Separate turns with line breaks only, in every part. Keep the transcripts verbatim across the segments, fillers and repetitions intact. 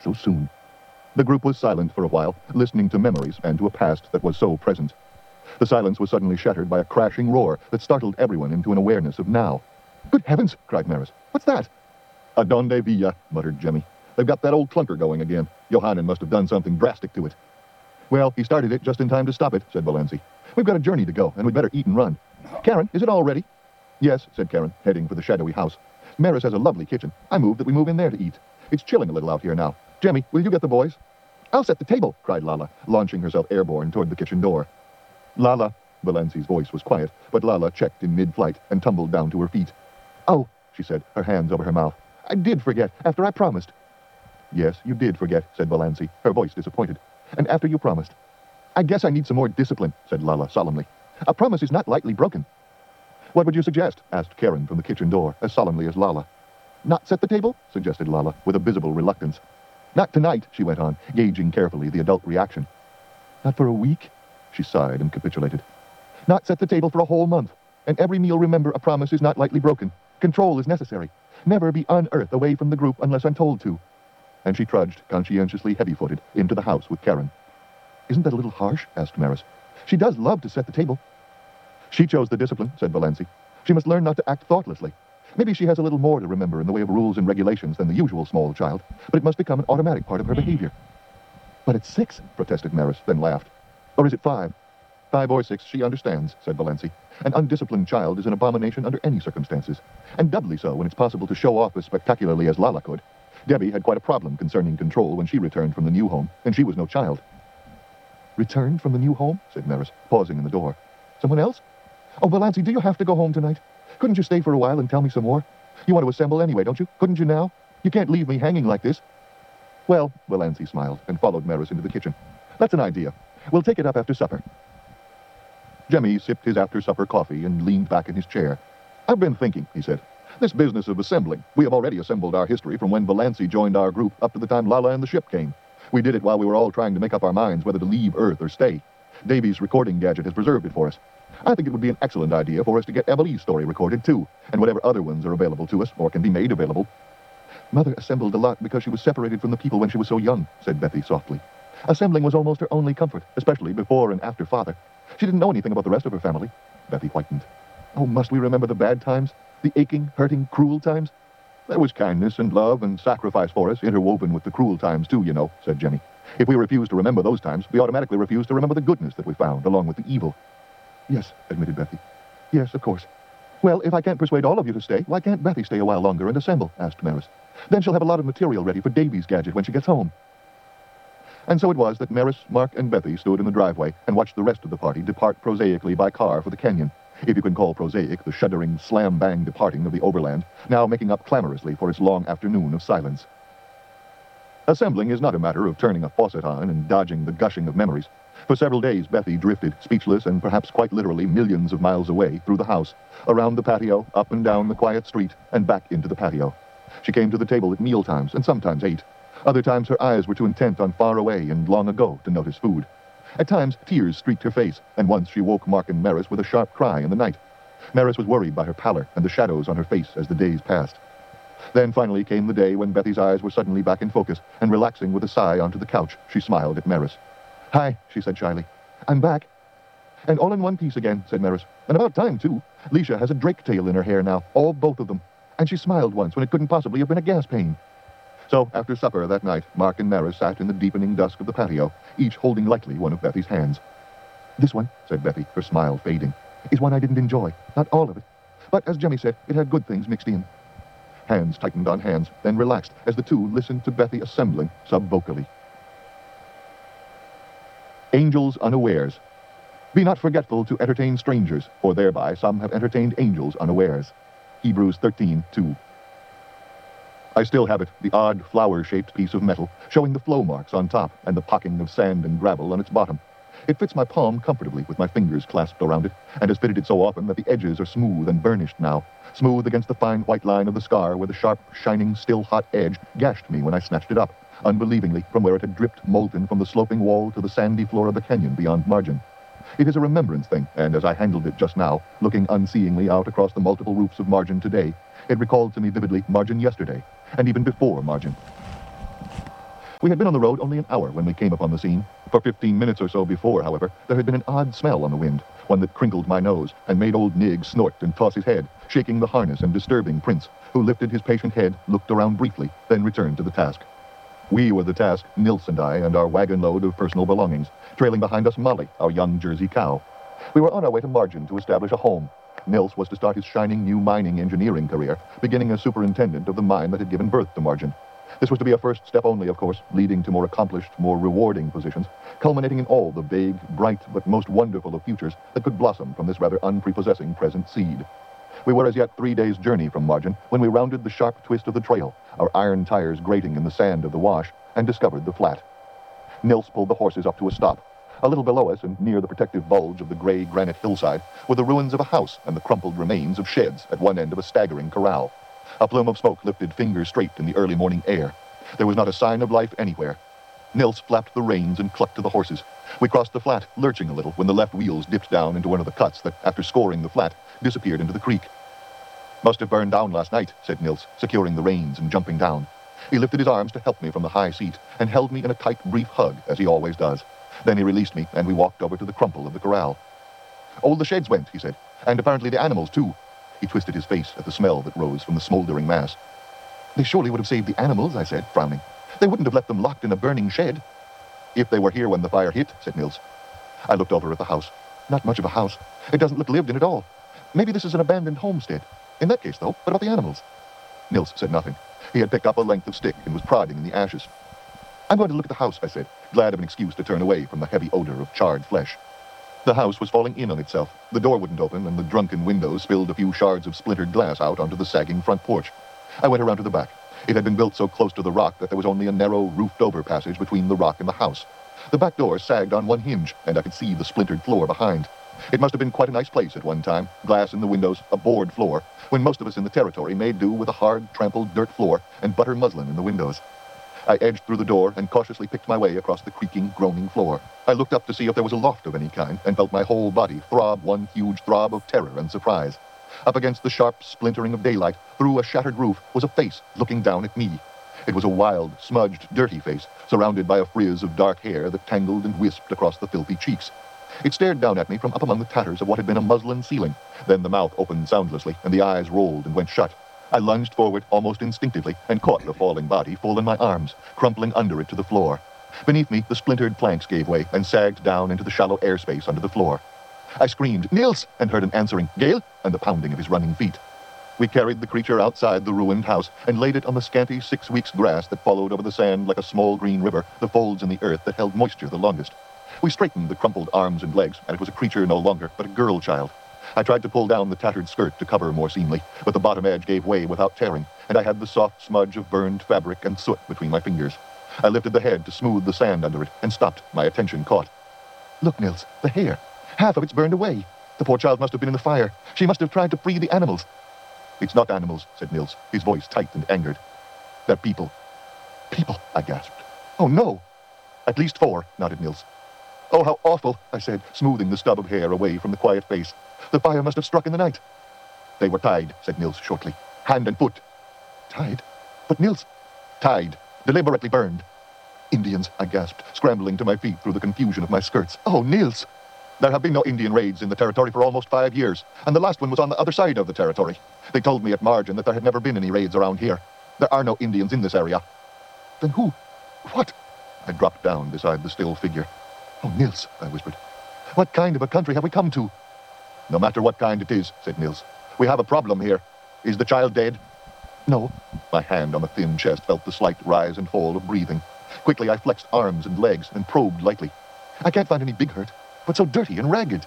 so soon. The group was silent for a while, listening to memories and to a past that was so present. The silence was suddenly shattered by a crashing roar that startled everyone into an awareness of now. "Good heavens!" cried Maris. "What's that?" "A Donde Villa," muttered Jemmy. "They've got that old clunker going again. Johannan must have done something drastic to it." "Well, he started it just in time to stop it," said Valenci. "We've got a journey to go, and we'd better eat and run. Karen, is it all ready?" "Yes," said Karen, heading for the shadowy house. "Maris has a lovely kitchen. I moved that we move in there to eat. It's chilling a little out here now. Jemmy, will you get the boys?" "I'll set the table," cried Lala, launching herself airborne toward the kitchen door. "Lala," Valenci's voice was quiet, but Lala checked in mid-flight and tumbled down to her feet. "Oh," she said, her hands over her mouth. "I did forget, after I promised." "Yes, you did forget," said Valenci, her voice disappointed. "And after you promised." "I guess I need some more discipline," said Lala solemnly. "A promise is not lightly broken." "What would you suggest?" asked Karen from the kitchen door, as solemnly as Lala. "Not set the table?" suggested Lala, with a visible reluctance. "Not tonight," she went on, gauging carefully the adult reaction. "Not for a week?" She sighed and capitulated. "Not set the table for a whole month. And every meal remember a promise is not lightly broken. Control is necessary. Never be unearthed away from the group unless I'm told to." And she trudged, conscientiously heavy-footed, into the house with Karen. "Isn't that a little harsh?" asked Maris. "She does love to set the table." "She chose the discipline," said Valenci. "She must learn not to act thoughtlessly. Maybe she has a little more to remember in the way of rules and regulations than the usual small child, but it must become an automatic part of her behavior." "But it's six," protested Maris, then laughed. "Or is it five?" "Five or six, she understands," said Valenci. "An undisciplined child is an abomination under any circumstances, and doubly so when it's possible to show off as spectacularly as Lala could. Debbie had quite a problem concerning control when she returned from the new home, and she was no child." "Returned from the new home?" said Maris, pausing in the door. "Someone else? Oh, Valenci, do you have to go home tonight? Couldn't you stay for a while and tell me some more? You want to assemble anyway, don't you? Couldn't you now? You can't leave me hanging like this." "Well," Valenci smiled and followed Maris into the kitchen. "That's an idea. We'll take it up after supper." Jemmy sipped his after-supper coffee and leaned back in his chair. "I've been thinking," he said. "This business of assembling. We have already assembled our history from when Valenci joined our group up to the time Lala and the ship came. We did it while we were all trying to make up our minds whether to leave Earth or stay. Davy's recording gadget has preserved it for us. I think it would be an excellent idea for us to get Emily's story recorded, too, and whatever other ones are available to us, or can be made available." "Mother assembled a lot because she was separated from the people when she was so young," said Bethy softly. "Assembling was almost her only comfort, especially before and after Father. She didn't know anything about the rest of her family." Bethy whitened. "Oh, must we remember the bad times? The aching, hurting, cruel times?" "There was kindness and love and sacrifice for us, interwoven with the cruel times, too, you know," said Jemmy. "If we refuse to remember those times, we automatically refuse to remember the goodness that we found, along with the evil." "Yes," admitted Bethy. "Yes, of course." "Well, if I can't persuade all of you to stay, why can't Bethy stay a while longer and assemble?" asked Maris. "Then she'll have a lot of material ready for Davy's gadget when she gets home." And so it was that Maris, Mark, and Bethy stood in the driveway and watched the rest of the party depart prosaically by car for the canyon, if you can call prosaic the shuddering, slam-bang departing of the overland, now making up clamorously for its long afternoon of silence. Assembling is not a matter of turning a faucet on and dodging the gushing of memories. For several days, Bethy drifted, speechless and perhaps quite literally millions of miles away, through the house, around the patio, up and down the quiet street, and back into the patio. She came to the table at mealtimes and sometimes ate. Other times her eyes were too intent on far away and long ago to notice food. At times, tears streaked her face, and once she woke Mark and Maris with a sharp cry in the night. Maris was worried by her pallor and the shadows on her face as the days passed. Then finally came the day when Bethy's eyes were suddenly back in focus, and relaxing with a sigh onto the couch, she smiled at Maris. "Hi," she said shyly. "I'm back." "And all in one piece again," said Maris. "And about time, too. Leisha has a drake tail in her hair now, all both of them. And she smiled once when it couldn't possibly have been a gas pain." So, after supper that night, Mark and Maris sat in the deepening dusk of the patio, each holding lightly one of Bethy's hands. "This one," said Bethy, her smile fading, "is one I didn't enjoy. Not all of it. But, as Jemmy said, it had good things mixed in." Hands tightened on hands, then relaxed as the two listened to Bethy assembling sub-vocally. Angels unawares. Be not forgetful to entertain strangers, for thereby some have entertained angels unawares. Hebrews thirteen two. I still have it, the odd flower-shaped piece of metal, showing the flow marks on top and the pocking of sand and gravel on its bottom. It fits my palm comfortably with my fingers clasped around it, and has fitted it so often that the edges are smooth and burnished now, smooth against the fine white line of the scar where the sharp, shining, still-hot edge gashed me when I snatched it up, unbelievingly, from where it had dripped molten from the sloping wall to the sandy floor of the canyon beyond margin. It is a remembrance thing, and as I handled it just now, looking unseeingly out across the multiple roofs of Margin today, it recalled to me vividly Margin yesterday, and even before Margin. We had been on the road only an hour when we came upon the scene. For fifteen minutes or so before, however, there had been an odd smell on the wind, one that crinkled my nose and made old Nig snort and toss his head, shaking the harness and disturbing Prince, who lifted his patient head, looked around briefly, then returned to the task. We were the task, Nils and I, and our wagon load of personal belongings, trailing behind us Molly, our young Jersey cow. We were on our way to Margin to establish a home. Nils was to start his shining new mining engineering career, beginning as superintendent of the mine that had given birth to Margin. This was to be a first step only, of course, leading to more accomplished, more rewarding positions, culminating in all the vague, bright, but most wonderful of futures that could blossom from this rather unprepossessing present seed. We were as yet three days' journey from Margin when we rounded the sharp twist of the trail, our iron tires grating in the sand of the wash, and discovered the flat. Nils pulled the horses up to a stop. A little below us and near the protective bulge of the gray granite hillside were the ruins of a house and the crumpled remains of sheds at one end of a staggering corral. A plume of smoke lifted fingers straight in the early morning air. There was not a sign of life anywhere. Nils flapped the reins and clucked to the horses. We crossed the flat, lurching a little when the left wheels dipped down into one of the cuts that, after scoring the flat, disappeared into the creek. "Must have burned down last night," said Nils, securing the reins and jumping down. He lifted his arms to help me from the high seat and held me in a tight, brief hug, as he always does. Then he released me, and we walked over to the crumple of the corral. "All the sheds went," he said, "and apparently the animals, too." He twisted his face at the smell that rose from the smoldering mass. "They surely would have saved the animals," I said, frowning. "They wouldn't have left them locked in a burning shed." "If they were here when the fire hit," said Nils. I looked over at the house. Not much of a house. It doesn't look lived in at all. Maybe this is an abandoned homestead. In that case, though, what about the animals? Nils said nothing. He had picked up a length of stick and was prodding in the ashes. "I'm going to look at the house," I said, glad of an excuse to turn away from the heavy odor of charred flesh. The house was falling in on itself. The door wouldn't open, and the drunken windows spilled a few shards of splintered glass out onto the sagging front porch. I went around to the back. It had been built so close to the rock that there was only a narrow, roofed-over passage between the rock and the house. The back door sagged on one hinge, and I could see the splintered floor behind. It must have been quite a nice place at one time, glass in the windows, a board floor, when most of us in the territory made do with a hard, trampled dirt floor and butter muslin in the windows. I edged through the door and cautiously picked my way across the creaking, groaning floor. I looked up to see if there was a loft of any kind and felt my whole body throb one huge throb of terror and surprise. Up against the sharp splintering of daylight, through a shattered roof, was a face looking down at me. It was a wild, smudged, dirty face, surrounded by a frizz of dark hair that tangled and wisped across the filthy cheeks. It stared down at me from up among the tatters of what had been a muslin ceiling. Then the mouth opened soundlessly, and the eyes rolled and went shut. I lunged forward almost instinctively and caught the falling body full in my arms, crumpling under it to the floor. Beneath me, the splintered planks gave way and sagged down into the shallow airspace under the floor. I screamed, "Nils!" and heard an answering, "Gale!" and the pounding of his running feet. We carried the creature outside the ruined house and laid it on the scanty six weeks' grass that followed over the sand like a small green river, the folds in the earth that held moisture the longest. We straightened the crumpled arms and legs, and it was a creature no longer, but a girl child. I tried to pull down the tattered skirt to cover more seamly, but the bottom edge gave way without tearing, and I had the soft smudge of burned fabric and soot between my fingers. I lifted the head to smooth the sand under it and stopped, my attention caught. "Look, Nils, the hair. Half of it's burned away. The poor child must have been in the fire. She must have tried to free the animals." "It's not animals," said Nils, his voice tight and angered. "They're people." "People," I gasped. "Oh, no." "At least four," nodded Nils. "Oh, how awful," I said, smoothing the stub of hair away from the quiet face. "The fire must have struck in the night." "They were tied," said Nils shortly. "Hand and foot." "Tied? But Nils—" "Tied. Deliberately burned." "Indians," I gasped, scrambling to my feet through the confusion of my skirts. "Oh, Nils!" "There have been no Indian raids in the territory for almost five years, and the last one was on the other side of the territory. They told me at Margin that there had never been any raids around here. There are no Indians in this area." "Then who? What?" I dropped down beside the still figure. "Oh, Nils," I whispered. "What kind of a country have we come to?" "No matter what kind it is," said Nils. "We have a problem here. Is the child dead?" "No." My hand on the thin chest felt the slight rise and fall of breathing. Quickly I flexed arms and legs and probed lightly. "I can't find any big hurt, but so dirty and ragged."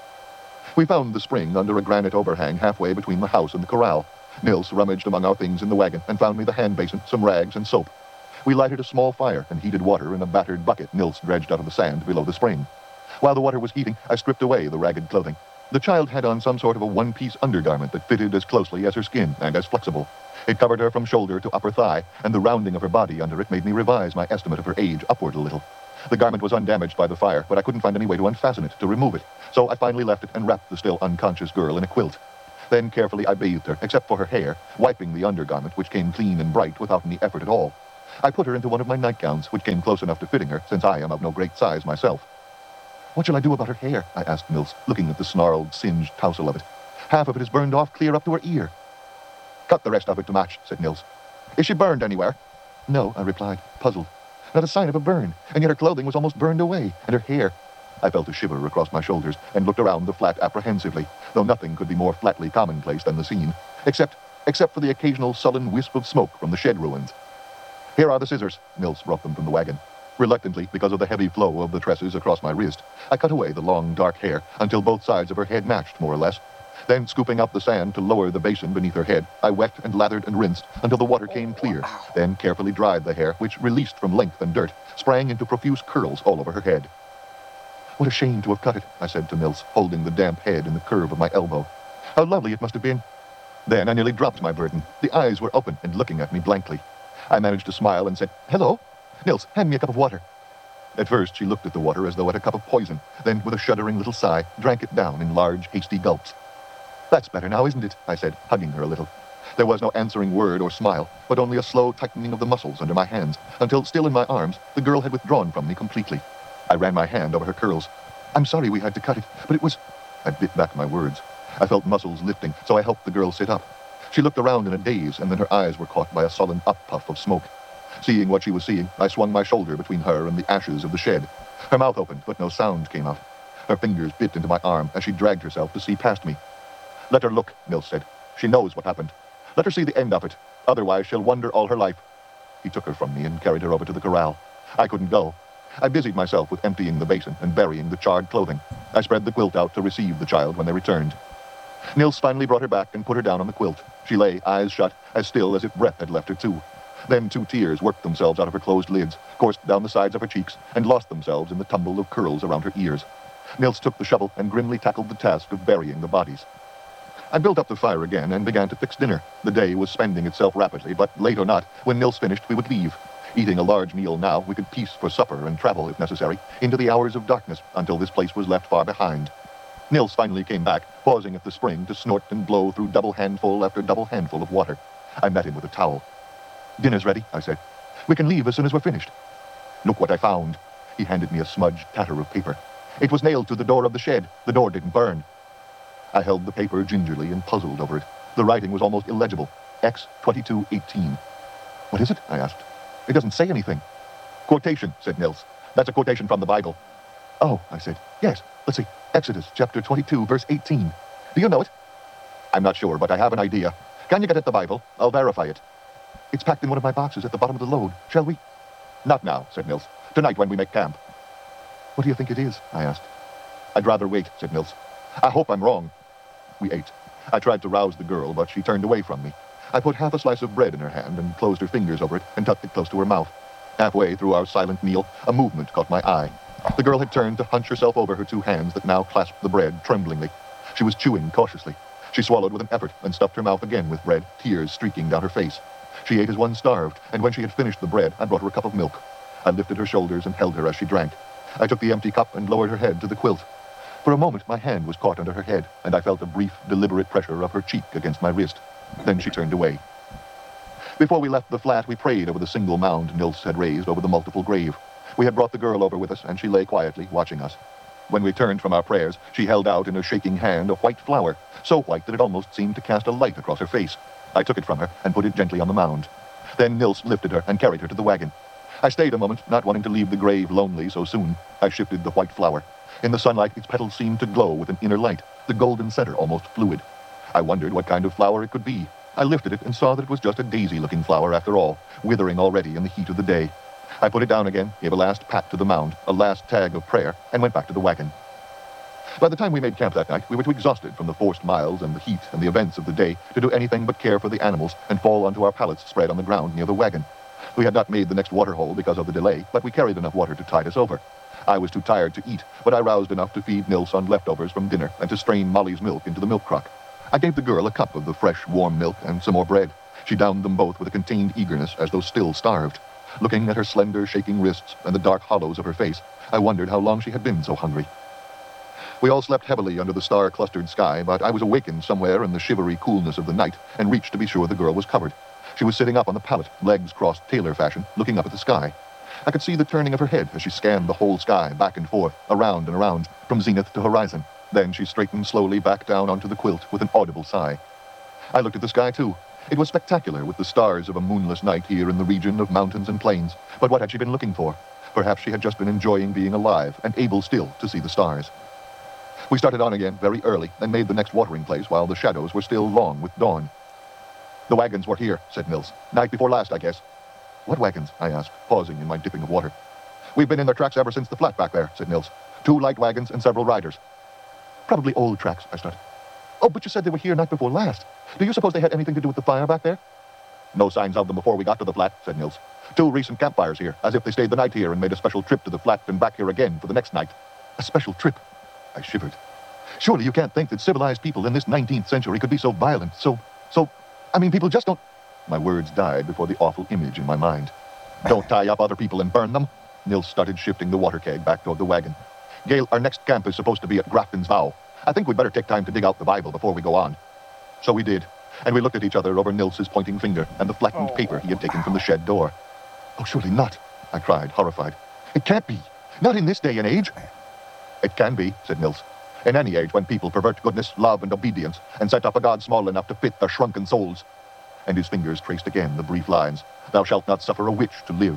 We found the spring under a granite overhang halfway between the house and the corral. Nils rummaged among our things in the wagon and found me the hand basin, some rags, and soap. We lighted a small fire and heated water in a battered bucket Nils dredged out of the sand below the spring. While the water was heating, I stripped away the ragged clothing. The child had on some sort of a one-piece undergarment that fitted as closely as her skin and as flexible. It covered her from shoulder to upper thigh, and the rounding of her body under it made me revise my estimate of her age upward a little. The garment was undamaged by the fire, but I couldn't find any way to unfasten it, to remove it, so I finally left it and wrapped the still unconscious girl in a quilt. Then carefully I bathed her, except for her hair, wiping the undergarment, which came clean and bright without any effort at all. I put her into one of my nightgowns, which came close enough to fitting her, since I am of no great size myself. What shall I do about her hair? I asked Nils, looking at the snarled, singed tousle of it. Half of it is burned off clear up to her ear. Cut the rest of it to match, said Nils. Is she burned anywhere? No, I replied, puzzled. Not a sign of a burn, and yet her clothing was almost burned away, and her hair. I felt a shiver across my shoulders and looked around the flat apprehensively, though nothing could be more flatly commonplace than the scene, except except for the occasional sullen wisp of smoke from the shed ruins. Here are the scissors. Nils brought them from the wagon. Reluctantly, because of the heavy flow of the tresses across my wrist, I cut away the long, dark hair until both sides of her head matched, more or less. Then, scooping up the sand to lower the basin beneath her head, I wet and lathered and rinsed until the water came clear, then carefully dried the hair, which, released from length and dirt, sprang into profuse curls all over her head. What a shame to have cut it, I said to Nils, holding the damp head in the curve of my elbow. How lovely it must have been. Then I nearly dropped my burden. The eyes were open and looking at me blankly. I managed to smile and said, Hello? Nils, hand me a cup of water. At first she looked at the water as though at a cup of poison, then with a shuddering little sigh, drank it down in large, hasty gulps. That's better now, isn't it? I said, hugging her a little. There was no answering word or smile, but only a slow tightening of the muscles under my hands, until, still in my arms, the girl had withdrawn from me completely. I ran my hand over her curls. I'm sorry we had to cut it, but it was... I bit back my words. I felt muscles lifting, so I helped the girl sit up. She looked around in a daze, and then her eyes were caught by a sullen up-puff of smoke. Seeing what she was seeing, I swung my shoulder between her and the ashes of the shed. Her mouth opened, but no sound came out. Her fingers bit into my arm as she dragged herself to see past me. Let her look, Nils said. She knows what happened. Let her see the end of it. Otherwise, she'll wonder all her life. He took her from me and carried her over to the corral. I couldn't go. I busied myself with emptying the basin and burying the charred clothing. I spread the quilt out to receive the child when they returned. Nils finally brought her back and put her down on the quilt. She lay, eyes shut, as still as if breath had left her too. Then two tears worked themselves out of her closed lids, coursed down the sides of her cheeks, and lost themselves in the tumble of curls around her ears. Nils took the shovel and grimly tackled the task of burying the bodies. I built up the fire again and began to fix dinner. The day was spending itself rapidly, but late or not, when Nils finished, we would leave. Eating a large meal now, we could piece for supper and travel, if necessary, into the hours of darkness until this place was left far behind. Nils finally came back, pausing at the spring to snort and blow through double handful after double handful of water. I met him with a towel. Dinner's ready, I said. We can leave as soon as we're finished. Look what I found. He handed me a smudged tatter of paper. It was nailed to the door of the shed. The door didn't burn. I held the paper gingerly and puzzled over it. The writing was almost illegible. X twenty-two eighteen. What is it? I asked. It doesn't say anything. Quotation, said Nils. That's a quotation from the Bible. Oh, I said. Yes, let's see. Exodus chapter twenty-two, verse eighteen. Do you know it? I'm not sure, but I have an idea. Can you get at the Bible? I'll verify it. It's packed in one of my boxes at the bottom of the load. Shall we? Not now, said Nils. Tonight when we make camp. What do you think it is? I asked. I'd rather wait, said Nils. I hope I'm wrong. We ate. I tried to rouse the girl, but she turned away from me. I put half a slice of bread in her hand and closed her fingers over it and tucked it close to her mouth. Halfway through our silent meal, a movement caught my eye. The girl had turned to hunch herself over her two hands that now clasped the bread tremblingly. She was chewing cautiously. She swallowed with an effort and stuffed her mouth again with bread, tears streaking down her face. She ate as one starved, and when she had finished the bread, I brought her a cup of milk. I lifted her shoulders and held her as she drank. I took the empty cup and lowered her head to the quilt. For a moment, my hand was caught under her head, and I felt a brief, deliberate pressure of her cheek against my wrist. Then she turned away. Before we left the flat, we prayed over the single mound Nils had raised over the multiple grave. We had brought the girl over with us, and she lay quietly, watching us. When we turned from our prayers, she held out in her shaking hand a white flower, so white that it almost seemed to cast a light across her face. I took it from her and put it gently on the mound. Then Nils lifted her and carried her to the wagon. I stayed a moment, not wanting to leave the grave lonely so soon. I shifted the white flower. In the sunlight, its petals seemed to glow with an inner light, the golden center almost fluid. I wondered what kind of flower it could be. I lifted it and saw that it was just a daisy-looking flower after all, withering already in the heat of the day. I put it down again, gave a last pat to the mound, a last tag of prayer, and went back to the wagon. By the time we made camp that night, we were too exhausted from the forced miles and the heat and the events of the day to do anything but care for the animals and fall onto our pallets spread on the ground near the wagon. We had not made the next water hole because of the delay, but we carried enough water to tide us over. I was too tired to eat, but I roused enough to feed Nils on leftovers from dinner and to strain Molly's milk into the milk crock. I gave the girl a cup of the fresh, warm milk and some more bread. She downed them both with a contained eagerness as though still starved. Looking at her slender, shaking wrists and the dark hollows of her face, I wondered how long she had been so hungry. We all slept heavily under the star-clustered sky, but I was awakened somewhere in the shivery coolness of the night and reached to be sure the girl was covered. She was sitting up on the pallet, legs crossed tailor fashion, looking up at the sky. I could see the turning of her head as she scanned the whole sky, back and forth, around and around, from zenith to horizon. Then she straightened slowly back down onto the quilt with an audible sigh. I looked at the sky, too. It was spectacular, with the stars of a moonless night here in the region of mountains and plains. But what had she been looking for? Perhaps she had just been enjoying being alive and able still to see the stars. We started on again very early and made the next watering place while the shadows were still long with dawn. The wagons were here, said Nils. Night before last, I guess. What wagons? I asked, pausing in my dipping of water. We've been in their tracks ever since the flat back there, said Nils. Two light wagons and several riders. Probably old tracks, I started. Oh, but you said they were here night before last. Do you suppose they had anything to do with the fire back there? No signs of them before we got to the flat, said Nils. Two recent campfires here, as if they stayed the night here and made a special trip to the flat and back here again for the next night. A special trip? I shivered. Surely you can't think that civilized people in this nineteenth century could be so violent, so, so, I mean, people just don't... My words died before the awful image in my mind. Don't tie up other people and burn them. Nils started shifting the water keg back toward the wagon. Gale, our next camp is supposed to be at Grafton's Vow. I think we'd better take time to dig out the Bible before we go on. So we did, and we looked at each other over Nils's pointing finger and the flattened oh. paper he had taken from the shed door. Oh, surely not, I cried, horrified. It can't be. Not in this day and age. It can be, said Nils. In any age when people pervert goodness, love, and obedience, and set up a God small enough to fit their shrunken souls. And his fingers traced again the brief lines, Thou shalt not suffer a witch to live.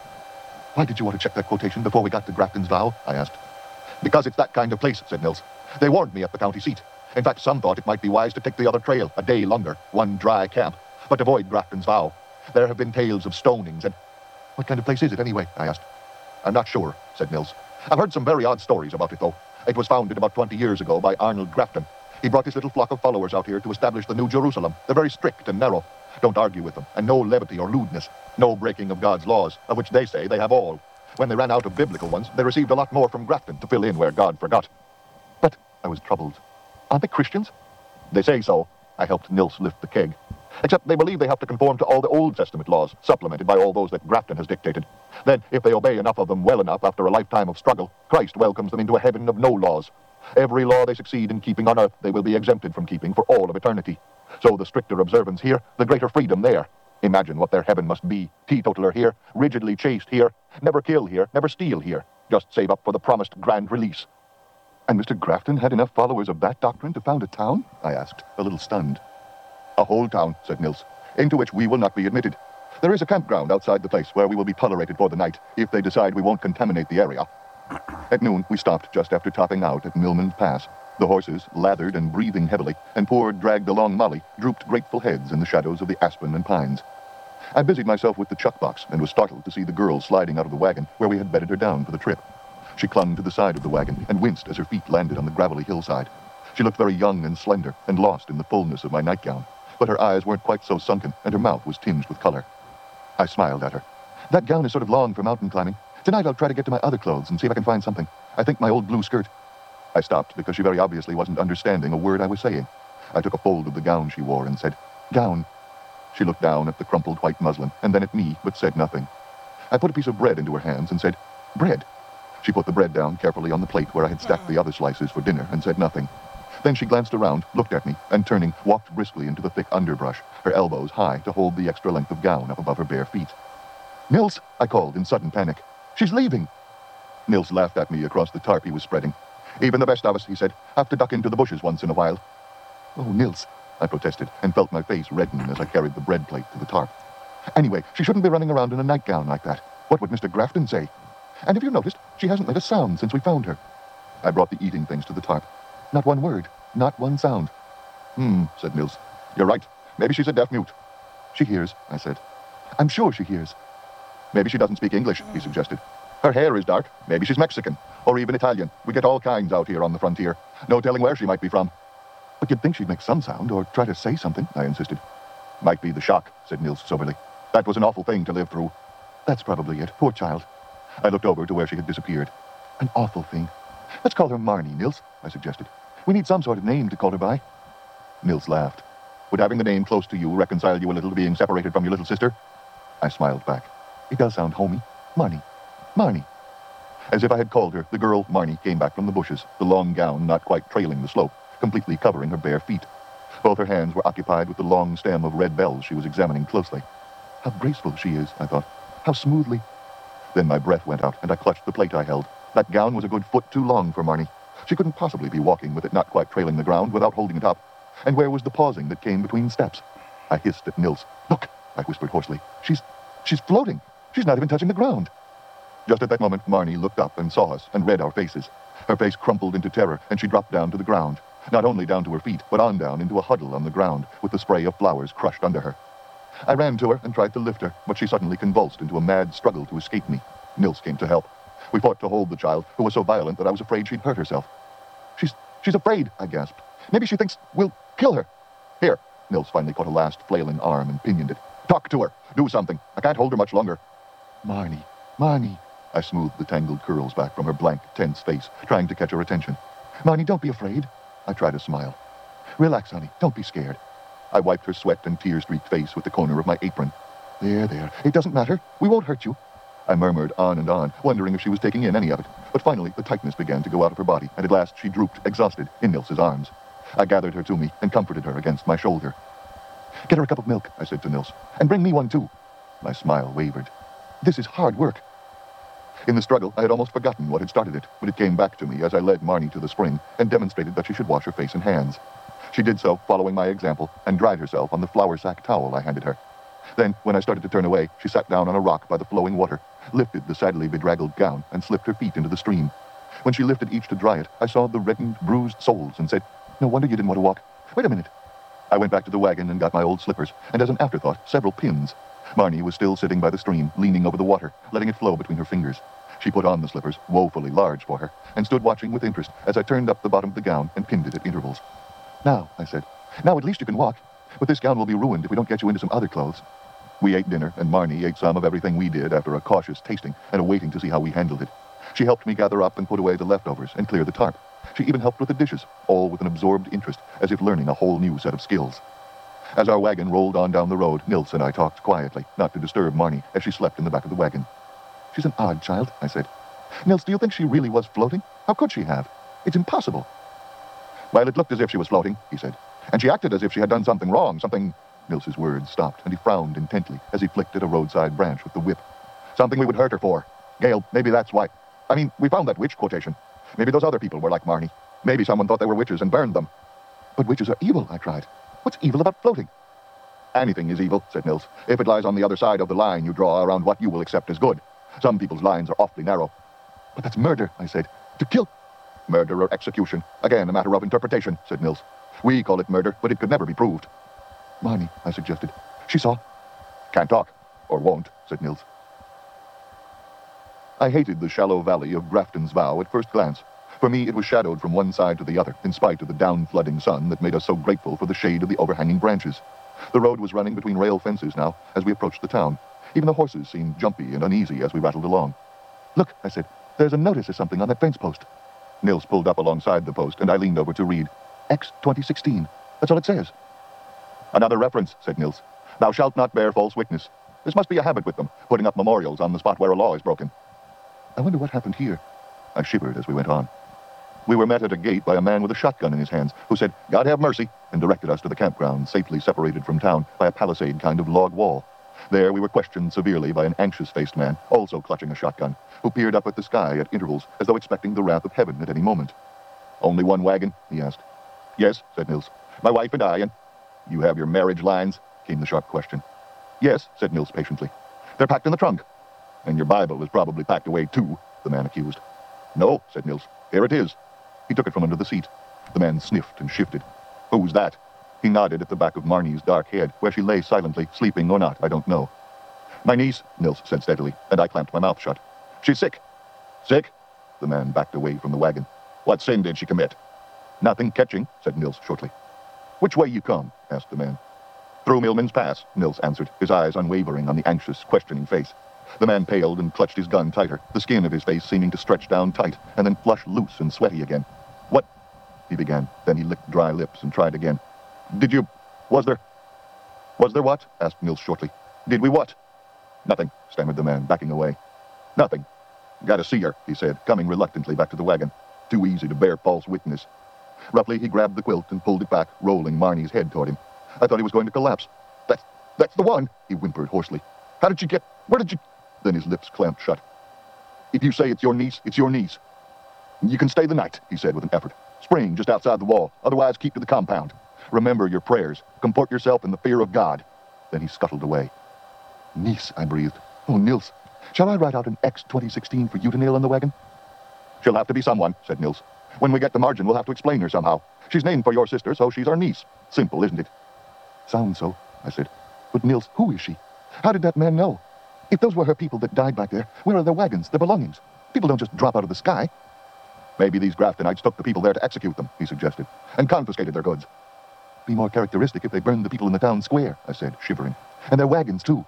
Why did you want to check that quotation before we got to Grafton's Vow? I asked. Because it's that kind of place, said Nils. They warned me at the county seat. In fact, some thought it might be wise to take the other trail, a day longer, one dry camp, but avoid Grafton's Vow. There have been tales of stonings and... What kind of place is it, anyway? I asked. I'm not sure, said Nils. I've heard some very odd stories about it, though. It was founded about twenty years ago by Arnold Grafton. He brought his little flock of followers out here to establish the New Jerusalem. They're very strict and narrow. Don't argue with them, and no levity or lewdness. No breaking of God's laws, of which they say they have all. When they ran out of biblical ones, they received a lot more from Grafton to fill in where God forgot. But I was troubled. Aren't they Christians? They say so. I helped Nils lift the keg. Except they believe they have to conform to all the Old Testament laws, supplemented by all those that Grafton has dictated. Then, if they obey enough of them well enough after a lifetime of struggle, Christ welcomes them into a heaven of no laws. Every law they succeed in keeping on earth, they will be exempted from keeping for all of eternity. So the stricter observance here, the greater freedom there. Imagine what their heaven must be. Teetotaler here, rigidly chaste here, never kill here, never steal here. Just save up for the promised grand release. And Mister Grafton had enough followers of that doctrine to found a town? I asked, a little stunned. A whole town, said Nils, into which we will not be admitted. There is a campground outside the place where we will be tolerated for the night, if they decide we won't contaminate the area. At noon, we stopped just after topping out at Millman's Pass. The horses, lathered and breathing heavily, and poor, dragged-along Molly drooped grateful heads in the shadows of the aspen and pines. I busied myself with the chuck box and was startled to see the girl sliding out of the wagon where we had bedded her down for the trip. She clung to the side of the wagon and winced as her feet landed on the gravelly hillside. She looked very young and slender and lost in the fullness of my nightgown, but her eyes weren't quite so sunken and her mouth was tinged with color. I smiled at her. That gown is sort of long for mountain climbing. Tonight I'll try to get to my other clothes and see if I can find something. I think my old blue skirt. I stopped because she very obviously wasn't understanding a word I was saying. I took a fold of the gown she wore and said, Gown. She looked down at the crumpled white muslin and then at me, but said nothing. I put a piece of bread into her hands and said, Bread. She put the bread down carefully on the plate where I had stacked the other slices for dinner and said nothing. Then she glanced around, looked at me, and turning, walked briskly into the thick underbrush, her elbows high to hold the extra length of gown up above her bare feet. Nils, I called in sudden panic. She's leaving. Nils laughed at me across the tarp he was spreading. Even the best of us, he said, have to duck into the bushes once in a while. Oh, Nils, I protested, and felt my face redden as I carried the bread plate to the tarp. Anyway, she shouldn't be running around in a nightgown like that. What would Mister Grafton say? And have you noticed, she hasn't made a sound since we found her. I brought the eating things to the tarp. Not one word, not one sound. Hmm, said Nils. You're right. Maybe she's a deaf mute. She hears, I said. I'm sure she hears. Maybe she doesn't speak English, he suggested. Her hair is dark. Maybe she's Mexican. Or even Italian. We get all kinds out here on the frontier. No telling where she might be from. But you'd think she'd make some sound or try to say something, I insisted. Might be the shock, said Nils soberly. That was an awful thing to live through. That's probably it. Poor child. I looked over to where she had disappeared. An awful thing. Let's call her Marnie, Nils, I suggested. We need some sort of name to call her by. Nils laughed. Would having the name close to you reconcile you a little to being separated from your little sister? I smiled back. It does sound homey. Marnie. Marnie. As if I had called her, the girl, Marnie, came back from the bushes, the long gown not quite trailing the slope, completely covering her bare feet. Both her hands were occupied with the long stem of red bells she was examining closely. How graceful she is, I thought. How smoothly. Then my breath went out, and I clutched the plate I held. That gown was a good foot too long for Marnie. She couldn't possibly be walking with it not quite trailing the ground without holding it up. And where was the pausing that came between steps? I hissed at Nils. Look, I whispered hoarsely. She's, she's floating. She's not even touching the ground. Just at that moment, Marnie looked up and saw us and read our faces. Her face crumpled into terror, and she dropped down to the ground. Not only down to her feet, but on down into a huddle on the ground, with the spray of flowers crushed under her. I ran to her and tried to lift her, but she suddenly convulsed into a mad struggle to escape me. Nils came to help. We fought to hold the child, who was so violent that I was afraid she'd hurt herself. She's, she's afraid, I gasped. Maybe she thinks we'll kill her. Here. Nils finally caught a last flailing arm and pinioned it. Talk to her. Do something. I can't hold her much longer. Marnie, Marnie. I smoothed the tangled curls back from her blank, tense face, trying to catch her attention. Marnie, don't be afraid. I tried to smile. Relax, honey. Don't be scared. I wiped her sweat and tear-streaked face with the corner of my apron. There, there. It doesn't matter. We won't hurt you. I murmured on and on, wondering if she was taking in any of it. But finally, the tightness began to go out of her body, and at last she drooped, exhausted, in Nils's arms. I gathered her to me and comforted her against my shoulder. Get her a cup of milk, I said to Nils, and bring me one too. My smile wavered. This is hard work. In the struggle, I had almost forgotten what had started it, but it came back to me as I led Marnie to the spring and demonstrated that she should wash her face and hands. She did so, following my example, and dried herself on the flour sack towel I handed her. Then, when I started to turn away, she sat down on a rock by the flowing water, lifted the sadly bedraggled gown, and slipped her feet into the stream. When she lifted each to dry it, I saw the reddened, bruised soles and said, No wonder you didn't want to walk. Wait a minute. I went back to the wagon and got my old slippers, and as an afterthought, several pins. Marnie was still sitting by the stream, leaning over the water, letting it flow between her fingers. She put on the slippers, woefully large for her, and stood watching with interest as I turned up the bottom of the gown and pinned it at intervals. Now, I said, now at least you can walk, but this gown will be ruined if we don't get you into some other clothes. We ate dinner, and Marnie ate some of everything we did after a cautious tasting and a waiting to see how we handled it. She helped me gather up and put away the leftovers and clear the tarp. She even helped with the dishes, all with an absorbed interest, as if learning a whole new set of skills. As our wagon rolled on down the road, Nils and I talked quietly, not to disturb Marnie, as she slept in the back of the wagon. She's an odd child, I said. Nils, do you think she really was floating? How could she have? It's impossible. Well, it looked as if she was floating, he said. And she acted as if she had done something wrong, something... Nils's words stopped, and he frowned intently as he flicked at a roadside branch with the whip. Something we would hurt her for. Gale, maybe that's why. I mean, we found that witch quotation. Maybe those other people were like Marnie. Maybe someone thought they were witches and burned them. But witches are evil, I cried. What's evil about floating? Anything is evil, said Nils, if it lies on the other side of the line you draw around what you will accept as good. Some people's lines are awfully narrow. But that's murder, I said. To kill... Murder or execution. Again, a matter of interpretation, said Nils. We call it murder, but it could never be proved. Marnie, I suggested. She saw. Can't talk. Or won't, said Nils. I hated the shallow valley of Grafton's Vow at first glance. For me, it was shadowed from one side to the other, in spite of the down-flooding sun that made us so grateful for the shade of the overhanging branches. The road was running between rail fences now, as we approached the town. Even the horses seemed jumpy and uneasy as we rattled along. Look, I said, there's a notice or something on that fence post. Nils pulled up alongside the post, and I leaned over to read. X twenty sixteen. That's all it says. Another reference, said Nils. Thou shalt not bear false witness. This must be a habit with them, putting up memorials on the spot where a law is broken. I wonder what happened here. I shivered as we went on. We were met at a gate by a man with a shotgun in his hands, who said, God have mercy, and directed us to the campground, safely separated from town by a palisade kind of log wall. There we were questioned severely by an anxious-faced man, also clutching a shotgun, who peered up at the sky at intervals, as though expecting the wrath of heaven at any moment. Only one wagon? He asked. Yes, said Nils. My wife and I, and... You have your marriage lines? Came the sharp question. Yes, said Nils patiently. They're packed in the trunk. And your Bible is probably packed away too, the man accused. No, said Nils. Here it is. He took it from under the seat. The man sniffed and shifted. Who's that? He nodded at the back of Marnie's dark head, where she lay silently, sleeping or not, I don't know. My niece, Nils said steadily, and I clamped my mouth shut. She's sick. Sick? The man backed away from the wagon. What sin did she commit? Nothing catching, said Nils shortly. Which way you come? Asked the man. Through Millman's Pass, Nils answered, his eyes unwavering on the anxious, questioning face. The man paled and clutched his gun tighter, the skin of his face seeming to stretch down tight, and then flush loose and sweaty again. What? He began. Then he licked dry lips and tried again. Did you... Was there... Was there what? Asked Nils shortly. Did we what? Nothing, stammered the man, backing away. Nothing. Gotta see her, he said, coming reluctantly back to the wagon. Too easy to bear false witness. Roughly, he grabbed the quilt and pulled it back, rolling Marnie's head toward him. I thought he was going to collapse. That's, that's the one, he whimpered hoarsely. How did you get, where did you... Then his lips clamped shut. If you say it's your niece, it's your niece. You can stay the night, he said with an effort. Spring just outside the wall. Otherwise, keep to the compound. Remember your prayers. Comport yourself in the fear of God. Then he scuttled away. Niece, I breathed. Oh, Nils, shall I write out an X twenty sixteen for you to nail on the wagon? She'll have to be someone, said Nils. When we get to Margin, we'll have to explain her somehow. She's named for your sister, so she's our niece. Simple, isn't it? Sounds so, I said. But Nils, who is she? How did that man know? If those were her people that died back there, where are their wagons, their belongings? People don't just drop out of the sky. Maybe these Graftonites took the people there to execute them, he suggested, and confiscated their goods. Be more characteristic if they burned the people in the town square, I said, shivering. And their wagons, too.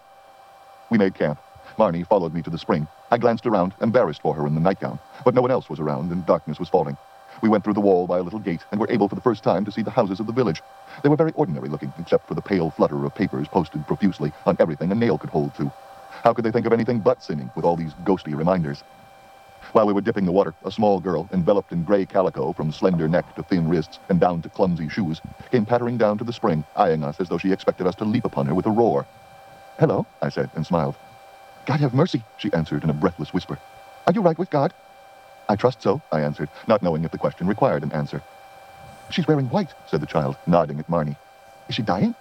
We made camp. Marnie followed me to the spring. I glanced around, embarrassed for her in the nightgown, but no one else was around, and darkness was falling. We went through the wall by a little gate, and were able for the first time to see the houses of the village. They were very ordinary looking, except for the pale flutter of papers posted profusely on everything a nail could hold to. How could they think of anything but sinning with all these ghostly reminders? While we were dipping the water, a small girl, enveloped in gray calico from slender neck to thin wrists and down to clumsy shoes, came pattering down to the spring, eyeing us as though she expected us to leap upon her with a roar. Hello, I said, and smiled. God have mercy, she answered in a breathless whisper. Are you right with God? I trust so, I answered, not knowing if the question required an answer. She's wearing white, said the child, nodding at Marnie. Is she dying?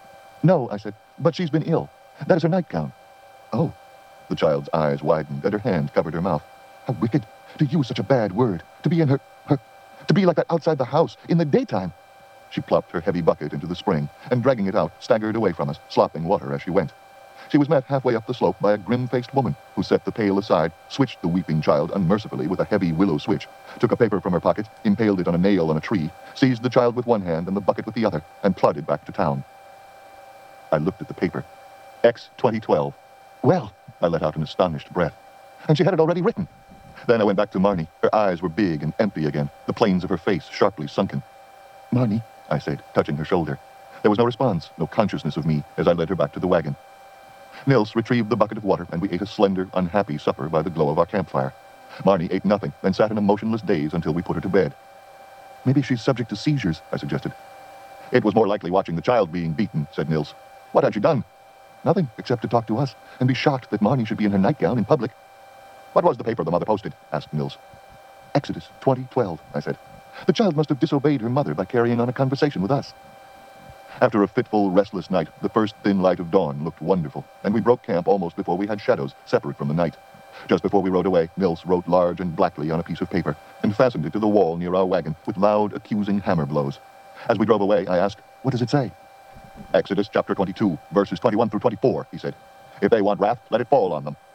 No, I said, but she's been ill. That is her nightgown. Oh. The child's eyes widened, and her hand covered her mouth. How wicked, to use such a bad word, to be in her, her, to be like that outside the house, in the daytime. She plopped her heavy bucket into the spring, and dragging it out, staggered away from us, slopping water as she went. She was met halfway up the slope by a grim-faced woman, who set the pail aside, switched the weeping child unmercifully with a heavy willow switch, took a paper from her pocket, impaled it on a nail on a tree, seized the child with one hand and the bucket with the other, and plodded back to town. I looked at the paper. X twenty twelve. Well, I let out an astonished breath. And she had it already written. Then I went back to Marnie. Her eyes were big and empty again, the planes of her face sharply sunken. Marnie, I said, touching her shoulder. There was no response, no consciousness of me, as I led her back to the wagon. Nils retrieved the bucket of water, and we ate a slender, unhappy supper by the glow of our campfire. Marnie ate nothing, then sat in a motionless daze until we put her to bed. Maybe she's subject to seizures, I suggested. It was more likely watching the child being beaten, said Nils. What had you done? Nothing, except to talk to us, and be shocked that Marnie should be in her nightgown in public. What was the paper the mother posted? Asked Nils. Exodus twenty twelve, I said. The child must have disobeyed her mother by carrying on a conversation with us. After a fitful, restless night, the first thin light of dawn looked wonderful, and we broke camp almost before we had shadows separate from the night. Just before we rode away, Nils wrote large and blackly on a piece of paper and fastened it to the wall near our wagon with loud, accusing hammer blows. As we drove away, I asked, what does it say? Exodus chapter twenty-two, verses twenty-one through twenty-four, he said. If they want wrath, let it fall on them.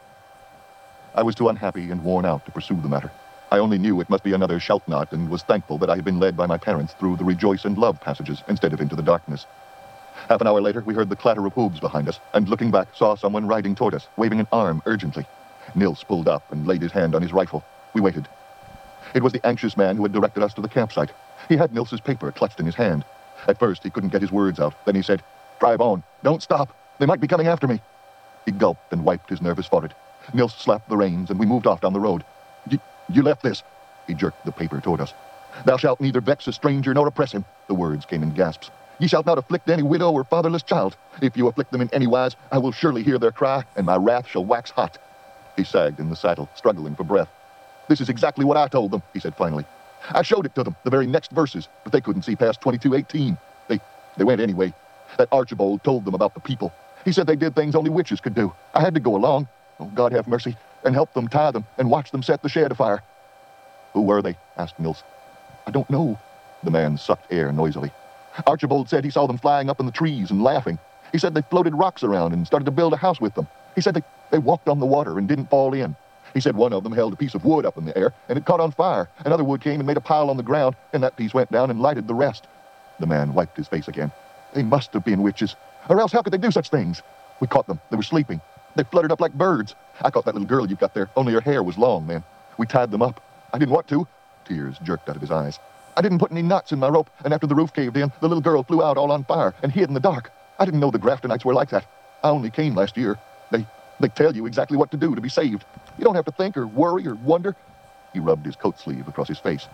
I was too unhappy and worn out to pursue the matter. I only knew it must be another shout knot, and was thankful that I had been led by my parents through the rejoice and love passages instead of into the darkness. Half an hour later, we heard the clatter of hooves behind us, and looking back, saw someone riding toward us, waving an arm urgently. Nils pulled up and laid his hand on his rifle. We waited. It was the anxious man who had directed us to the campsite. He had Nils's paper clutched in his hand. At first, he couldn't get his words out. Then he said, Drive on. Don't stop. They might be coming after me. He gulped and wiped his nervous forehead. Nils slapped the reins, and we moved off down the road. You left this. He jerked the paper toward us. Thou shalt neither vex a stranger nor oppress him. The words came in gasps. Ye shalt not afflict any widow or fatherless child. If you afflict them in any wise, I will surely hear their cry, and my wrath shall wax hot. He sagged in the saddle, struggling for breath. This is exactly what I told them, he said finally. I showed it to them, the very next verses, but they couldn't see past twenty-two eighteen. They, they went anyway. That Archibald told them about the people. He said they did things only witches could do. I had to go along. Oh, God have mercy, and help them tie them, and watch them set the shed afire. Who were they? Asked Nils. I don't know. The man sucked air noisily. Archibald said he saw them flying up in the trees and laughing. He said they floated rocks around and started to build a house with them. He said they, they walked on the water and didn't fall in. He said one of them held a piece of wood up in the air, and it caught on fire. Another wood came and made a pile on the ground, and that piece went down and lighted the rest. The man wiped his face again. They must have been witches. Or else how could they do such things? We caught them. They were sleeping. They fluttered up like birds. I caught that little girl you've got there, only her hair was long, man. We tied them up. I didn't want to. Tears jerked out of his eyes. I didn't put any knots in my rope, and after the roof caved in, the little girl flew out all on fire and hid in the dark. I didn't know the Graftonites were like that. I only came last year. They, they tell you exactly what to do to be saved. You don't have to think or worry or wonder. He rubbed his coat sleeve across his face.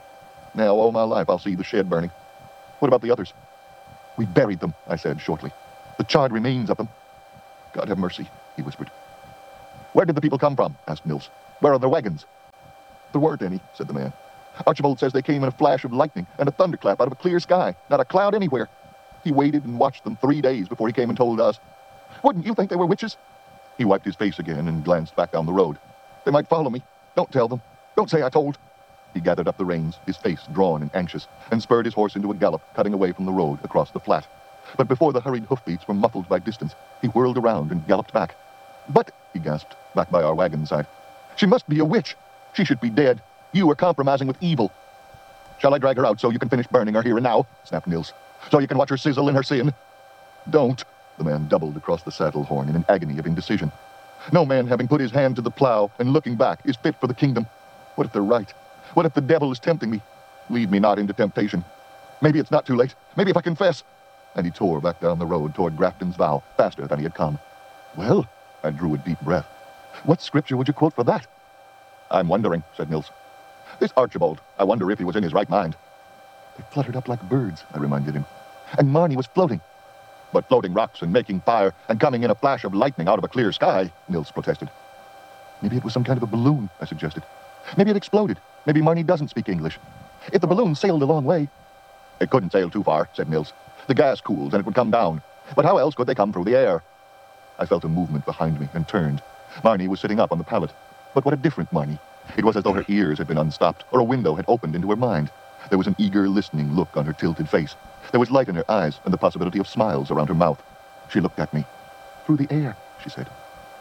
Now, all my life, I'll see the shed burning. What about the others? We buried them, I said shortly. The charred remains of them. God have mercy, he whispered. Where did the people come from? Asked Nils. Where are their wagons? There weren't any, said the man. Archibald says they came in a flash of lightning and a thunderclap out of a clear sky. Not a cloud anywhere. He waited and watched them three days before he came and told us. Wouldn't you think they were witches? He wiped his face again and glanced back down the road. They might follow me. Don't tell them. Don't say I told. He gathered up the reins, his face drawn and anxious, and spurred his horse into a gallop, cutting away from the road across the flat. But before the hurried hoofbeats were muffled by distance, he whirled around and galloped back. But, he gasped, back by our wagon side, she must be a witch. She should be dead. You are compromising with evil. Shall I drag her out so you can finish burning her here and now? Snapped Nils. So you can watch her sizzle in her sin? Don't. The man doubled across the saddle horn in an agony of indecision. No man having put his hand to the plow and looking back is fit for the kingdom. What if they're right? What if the devil is tempting me? Lead me not into temptation. Maybe it's not too late. Maybe if I confess. And he tore back down the road toward Grafton's Vow, faster than he had come. Well, I drew a deep breath. What scripture would you quote for that? I'm wondering, said Nils. This Archibald, I wonder if he was in his right mind. They fluttered up like birds, I reminded him. And Marnie was floating. But floating rocks and making fire and coming in a flash of lightning out of a clear sky, Nils protested. Maybe it was some kind of a balloon, I suggested. Maybe it exploded. Maybe Marnie doesn't speak English. If the balloon sailed a long way... It couldn't sail too far, said Nils. The gas cooled and it would come down. But how else could they come through the air? I felt a movement behind me and turned. Marnie was sitting up on the pallet. But what a different Marnie. It was as though her ears had been unstopped, or a window had opened into her mind. There was an eager, listening look on her tilted face. There was light in her eyes and the possibility of smiles around her mouth. She looked at me. Through the air, she said.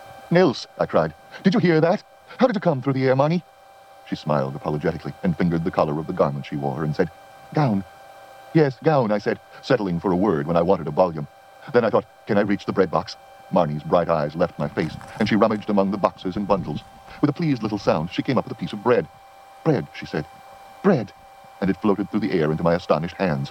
Nils, I cried. Did you hear that? How did you come through the air, Marnie? She smiled apologetically and fingered the collar of the garment she wore and said, Gown. Yes, gown, I said, settling for a word when I wanted a volume. Then I thought, can I reach the bread box? Marnie's bright eyes left my face, and she rummaged among the boxes and bundles. With a pleased little sound, she came up with a piece of bread. Bread, she said. Bread. And it floated through the air into my astonished hands.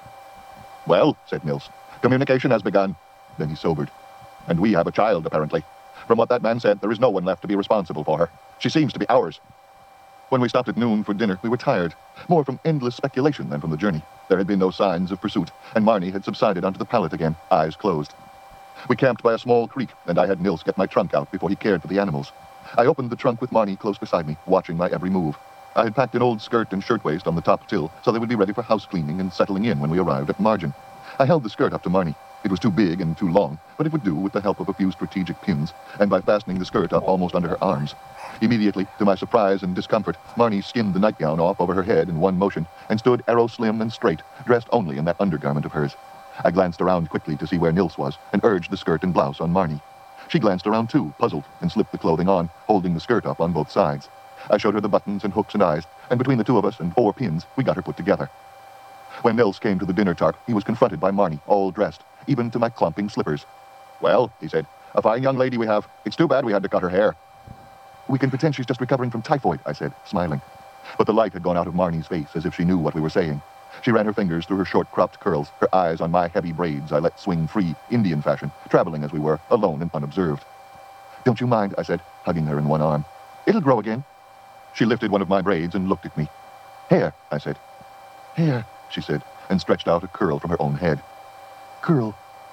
Well, said Nils, communication has begun. Then he sobered. And we have a child, apparently. From what that man said, there is no one left to be responsible for her. She seems to be ours. When we stopped at noon for dinner, we were tired, more from endless speculation than from the journey. There had been no signs of pursuit, and Marnie had subsided onto the pallet again, eyes closed. We camped by a small creek, and I had Nils get my trunk out before he cared for the animals. I opened the trunk with Marnie close beside me, watching my every move. I had packed an old skirt and shirtwaist on the top till, so they would be ready for house cleaning and settling in when we arrived at Margin. I held the skirt up to Marnie. It was too big and too long, but it would do with the help of a few strategic pins, and by fastening the skirt up almost under her arms. Immediately, to my surprise and discomfort, Marnie skinned the nightgown off over her head in one motion, and stood arrow-slim and straight, dressed only in that undergarment of hers. I glanced around quickly to see where Nils was, and urged the skirt and blouse on Marnie. She glanced around too, puzzled, and slipped the clothing on, holding the skirt up on both sides. I showed her the buttons and hooks and eyes, and between the two of us and four pins, we got her put together. When Nils came to the dinner tarp, he was confronted by Marnie, all dressed, even to my clumping slippers. Well, he said, a fine young lady we have. It's too bad we had to cut her hair. We can pretend she's just recovering from typhoid, I said, smiling. But the light had gone out of Marnie's face, as if she knew what we were saying. She ran her fingers through her short cropped curls, her eyes on my heavy braids I let swing free, Indian fashion, traveling as we were, alone and unobserved. Don't you mind, I said, hugging her in one arm. It'll grow again. She lifted one of my braids and looked at me. Hair, I said. Hair, she said, and stretched out a curl from her own head. Curl.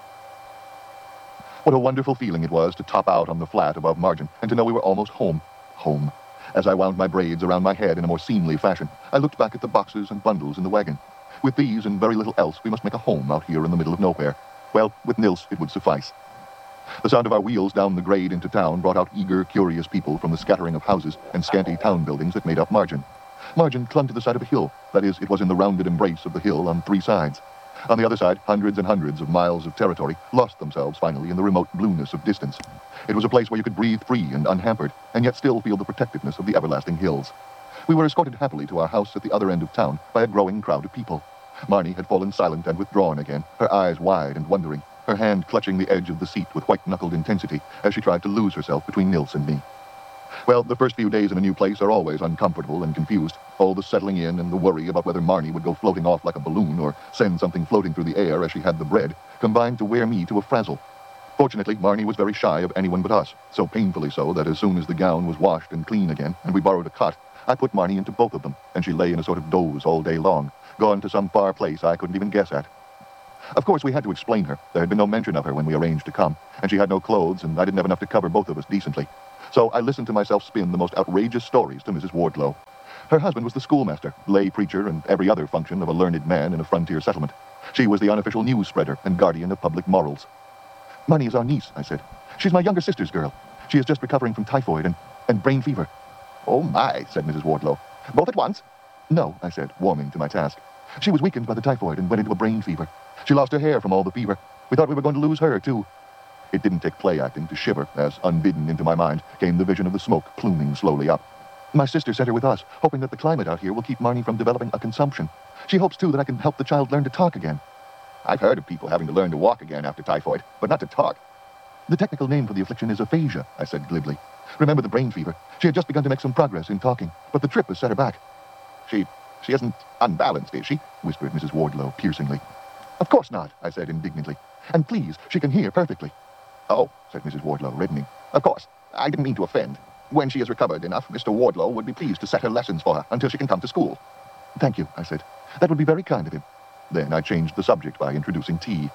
What a wonderful feeling it was to top out on the flat above Margin and to know we were almost home. Home. As I wound my braids around my head in a more seemly fashion, I looked back at the boxes and bundles in the wagon. With these and very little else, we must make a home out here in the middle of nowhere. Well, with Nils, it would suffice. The sound of our wheels down the grade into town brought out eager, curious people from the scattering of houses and scanty town buildings that made up Margin. Margin clung to the side of a hill. That is, it was in the rounded embrace of the hill on three sides. On the other side, hundreds and hundreds of miles of territory lost themselves finally in the remote blueness of distance. It was a place where you could breathe free and unhampered, and yet still feel the protectiveness of the everlasting hills. We were escorted happily to our house at the other end of town by a growing crowd of people. Marnie had fallen silent and withdrawn again, her eyes wide and wondering, her hand clutching the edge of the seat with white-knuckled intensity as she tried to lose herself between Nils and me. Well, the first few days in a new place are always uncomfortable and confused. All the settling in and the worry about whether Marnie would go floating off like a balloon or send something floating through the air as she had the bread combined to wear me to a frazzle. Fortunately, Marnie was very shy of anyone but us, so painfully so that as soon as the gown was washed and clean again and we borrowed a cot, I put Marnie into both of them, and she lay in a sort of doze all day long, gone to some far place I couldn't even guess at. Of course, we had to explain her. There had been no mention of her when we arranged to come, and she had no clothes, and I didn't have enough to cover both of us decently. So I listened to myself spin the most outrageous stories to Missus Wardlow. Her husband was the schoolmaster, lay preacher, and every other function of a learned man in a frontier settlement. She was the unofficial news spreader and guardian of public morals. Marnie is our niece, I said. She's my younger sister's girl. She is just recovering from typhoid and, and brain fever. Oh my, said Missus Wardlow. Both at once? No, I said, warming to my task. She was weakened by the typhoid and went into a brain fever. She lost her hair from all the fever. We thought we were going to lose her, too. It didn't take play acting to shiver as, unbidden into my mind, came the vision of the smoke pluming slowly up. My sister sent her with us, hoping that the climate out here will keep Marnie from developing a consumption. She hopes, too, that I can help the child learn to talk again. I've heard of people having to learn to walk again after typhoid, but not to talk. The technical name for the affliction is aphasia, I said glibly. Remember the brain fever? She had just begun to make some progress in talking, but the trip has set her back. She, she isn't unbalanced, is she? Whispered Missus Wardlow piercingly. Of course not, I said indignantly. And please, she can hear perfectly. Oh, said Missus Wardlow, reddening. Of course, I didn't mean to offend. When she is recovered enough, Mister Wardlow would be pleased to set her lessons for her until she can come to school. Thank you, I said. That would be very kind of him. Then I changed the subject by introducing tea.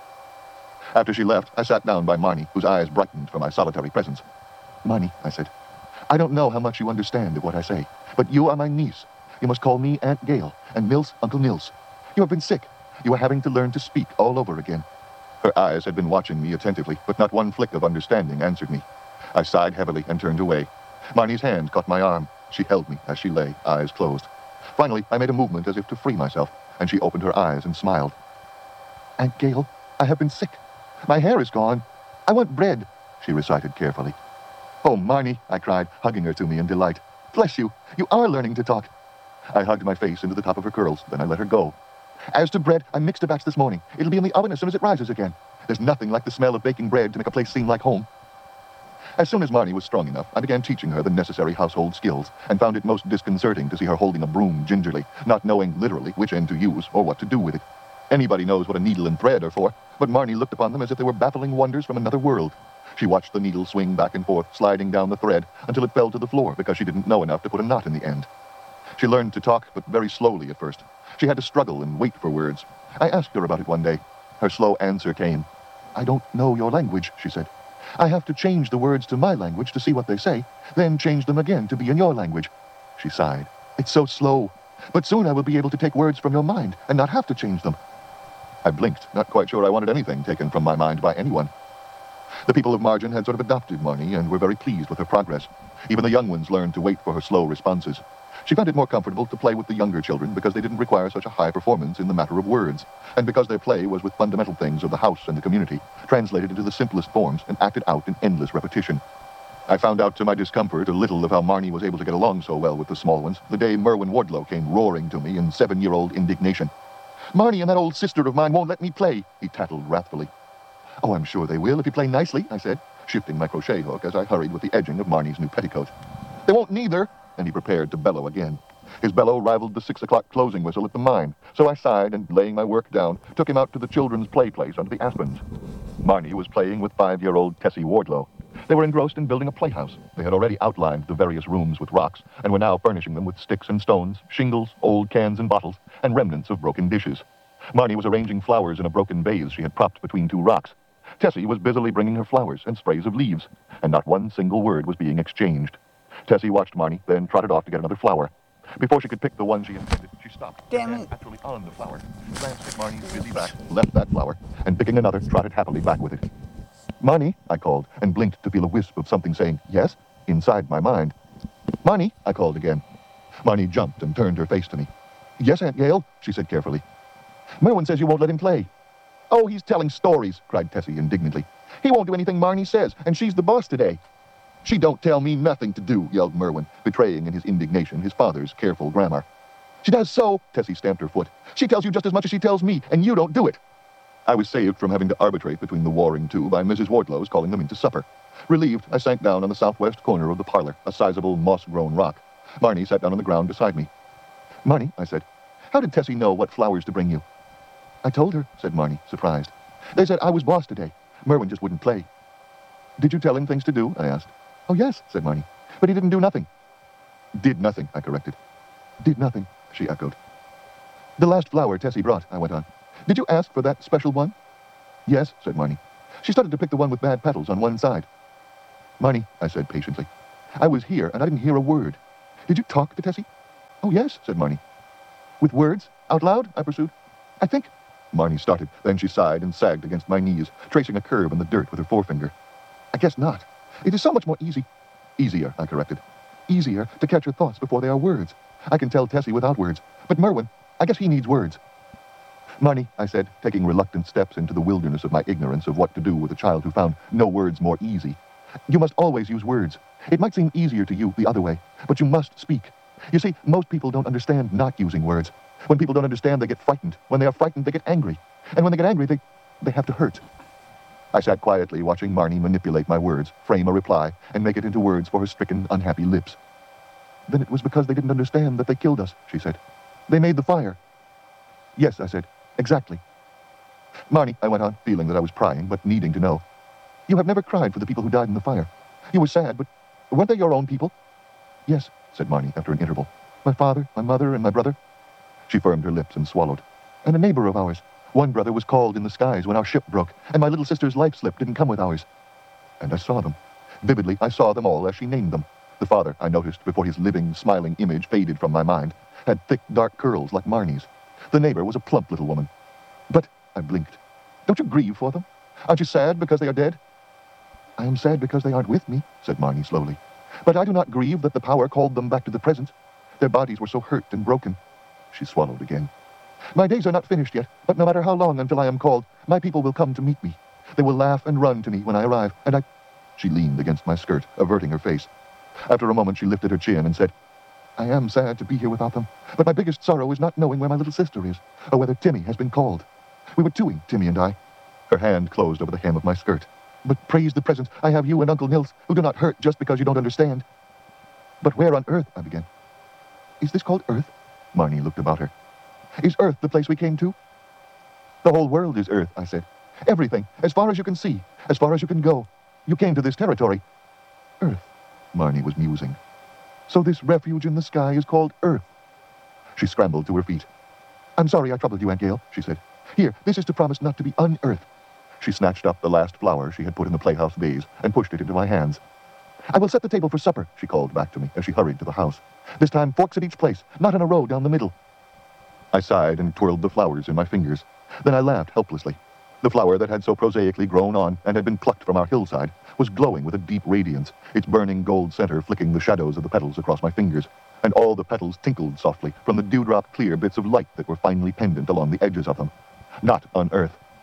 After she left, I sat down by Marnie, whose eyes brightened for my solitary presence. Marnie, I said, I don't know how much you understand of what I say, but you are my niece. You must call me Aunt Gail, and Nils Uncle Nils. You have been sick. You are having to learn to speak all over again. Her eyes had been watching me attentively, but not one flick of understanding answered me. I sighed heavily and turned away. Marnie's hand caught my arm. She held me as she lay, eyes closed. Finally, I made a movement as if to free myself, and she opened her eyes and smiled. Aunt Gail, I have been sick. My hair is gone. I want bread, she recited carefully. Oh, Marnie, I cried, hugging her to me in delight. Bless you. You are learning to talk. I hugged my face into the top of her curls, then I let her go. As to bread, I mixed a batch this morning. It'll be in the oven as soon as it rises again. There's nothing like the smell of baking bread to make a place seem like home. As soon as Marnie was strong enough, I began teaching her the necessary household skills, and found it most disconcerting to see her holding a broom gingerly, not knowing literally which end to use or what to do with it. Anybody knows what a needle and thread are for, but Marnie looked upon them as if they were baffling wonders from another world. She watched the needle swing back and forth, sliding down the thread, until it fell to the floor because she didn't know enough to put a knot in the end. She learned to talk, but very slowly at first. She had to struggle and wait for words. I asked her about it one day. Her slow answer came. I don't know your language, she said. I have to change the words to my language to see what they say, then change them again to be in your language. She sighed. It's so slow. But soon I will be able to take words from your mind and not have to change them. I blinked, not quite sure I wanted anything taken from my mind by anyone. The people of Margin had sort of adopted Marnie and were very pleased with her progress. Even the young ones learned to wait for her slow responses. She found it more comfortable to play with the younger children because they didn't require such a high performance in the matter of words, and because their play was with fundamental things of the house and the community, translated into the simplest forms and acted out in endless repetition. I found out to my discomfort a little of how Marnie was able to get along so well with the small ones the day Merwin Wardlow came roaring to me in seven-year-old indignation. Marnie and that old sister of mine won't let me play, he tattled wrathfully. Oh, I'm sure they will if you play nicely, I said, shifting my crochet hook as I hurried with the edging of Marnie's new petticoat. They won't neither, and he prepared to bellow again. His bellow rivaled the six o'clock closing whistle at the mine, so I sighed and, laying my work down, took him out to the children's play place under the aspens. Marnie was playing with five-year-old Tessie Wardlow. They were engrossed in building a playhouse. They had already outlined the various rooms with rocks, and were now furnishing them with sticks and stones, shingles, old cans and bottles, and remnants of broken dishes. Marnie was arranging flowers in a broken vase she had propped between two rocks. Tessie was busily bringing her flowers and sprays of leaves, and not one single word was being exchanged. Tessie watched Marnie, then trotted off to get another flower. Before she could pick the one she intended, she stopped.
Damn it.
Actually on the flower, glanced at Marnie's busy back, left that flower, and picking another, trotted happily back with it. Marnie, I called, and blinked to feel a wisp of something saying, yes, inside my mind. Marnie, I called again. Marnie jumped and turned her face to me. Yes, Aunt Gail, she said carefully. Merwin says you won't let him play. Oh, he's telling stories, cried Tessie indignantly. He won't do anything Marnie says, and she's the boss today. She don't tell me nothing to do, yelled Merwin, betraying in his indignation his father's careful grammar. She does so, Tessie stamped her foot. She tells you just as much as she tells me, and you don't do it. I was saved from having to arbitrate between the warring two by Missus Wardlow's calling them in to supper. Relieved, I sank down on the southwest corner of the parlor, a sizable moss-grown rock. Marnie sat down on the ground beside me. Marnie, I said, how did Tessie know what flowers to bring you? I told her, said Marnie, surprised. They said I was boss today. Merwin just wouldn't play. Did you tell him things to do? I asked. Oh, yes, said Marnie. But he didn't do nothing. Did nothing, I corrected. Did nothing, she echoed. The last flower Tessie brought, I went on. Did you ask for that special one? Yes, said Marnie. She started to pick the one with bad petals on one side. Marnie, I said patiently, I was here and I didn't hear a word. Did you talk to Tessie? Oh, yes, said Marnie. With words? Out loud? I pursued. I think... Marnie started. Then she sighed and sagged against my knees, tracing a curve in the dirt with her forefinger. I guess not. It is so much more easy... Easier, I corrected. Easier to catch her thoughts before they are words. I can tell Tessie without words. But Merwin, I guess he needs words. Marnie, I said, taking reluctant steps into the wilderness of my ignorance of what to do with a child who found no words more easy. You must always use words. It might seem easier to you the other way, but you must speak. You see, most people don't understand not using words. When people don't understand, they get frightened. When they are frightened, they get angry. And when they get angry, they, they have to hurt. I sat quietly watching Marnie manipulate my words, frame a reply, and make it into words for her stricken, unhappy lips. Then it was because they didn't understand that they killed us, she said. They made the fire. Yes, I said. Exactly. Marnie, I went on, feeling that I was prying, but needing to know. You have never cried for the people who died in the fire. You were sad, but weren't they your own people? Yes, said Marnie after an interval. My father, my mother, and my brother. She firmed her lips and swallowed. And a neighbor of ours. One brother was called in the skies when our ship broke, and my little sister's life slip didn't come with ours. And I saw them. Vividly, I saw them all as she named them. The father, I noticed before his living, smiling image faded from my mind, had thick, dark curls like Marnie's. The neighbor was a plump little woman. But, I blinked. Don't you grieve for them? Aren't you sad because they are dead? I am sad because they aren't with me, said Marnie slowly. But I do not grieve that the power called them back to the present. Their bodies were so hurt and broken. She swallowed again. My days are not finished yet, but no matter how long until I am called, my people will come to meet me. They will laugh and run to me when I arrive, and I... She leaned against my skirt, averting her face. After a moment, she lifted her chin and said, I am sad to be here without them, but my biggest sorrow is not knowing where my little sister is, or whether Timmy has been called. We were twoing, Timmy and I. Her hand closed over the hem of my skirt. But praise the present, I have you and Uncle Nils, who do not hurt just because you don't understand. But where on earth, I began. Is this called Earth? Marnie looked about her. Is Earth the place we came to? The whole world is Earth, I said. Everything, as far as you can see, as far as you can go. You came to this territory. Earth, Marnie was musing. So this refuge in the sky is called Earth. She scrambled to her feet. I'm sorry I troubled you, Aunt Gail, she said. Here, this is to promise not to be unearthed. She snatched up the last flower she had put in the playhouse vase and pushed it into my hands. I will set the table for supper, she called back to me as she hurried to the house. This time, forks at each place, not in a row down the middle. I sighed and twirled the flowers in my fingers. Then I laughed helplessly. The flower that had so prosaically grown on and had been plucked from our hillside was glowing with a deep radiance, its burning gold center flicking the shadows of the petals across my fingers, and all the petals tinkled softly from the dewdrop clear bits of light that were finely pendant along the edges of them. Not on Earth.